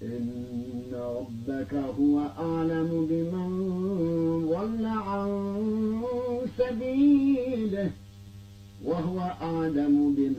إن ربك هو أعلم بمن ضل عن سبيله وهو أعلم بمن